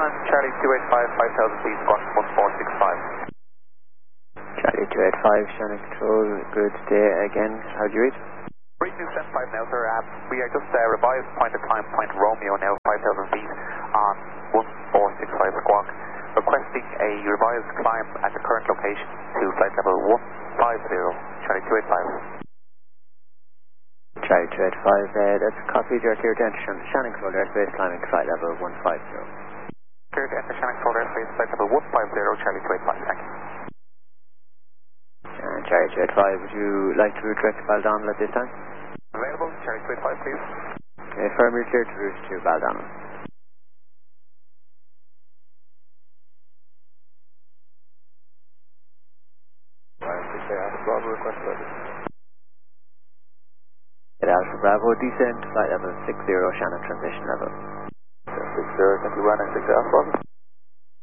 Charlie 285, 5000 feet, squawk 1465. Charlie 285, Shannon Control, good day again. How do you read? Reading 75 now, sir. We are just revised point of climb, point Romeo now, 5000 feet on 1465 squawk. Requesting a revised climb at the current location to flight level 150, Charlie 285. Charlie 285, that's a copy, you're clear to enter Shannon Control airspace, climbing to flight level 150. Clear to enter Shannon Control airspace, flight level 150, Charlie 285, thank you. Charlie 285, would you like to redirect to Baldonal at this time? Available, Charlie 285, please. Firm, you're clear to route to Baldonal. Bravo, request service. Alpha Bravo, descend to flight level 60, Shannon transition level. 60, thank you, running 60 Alpha Bravo.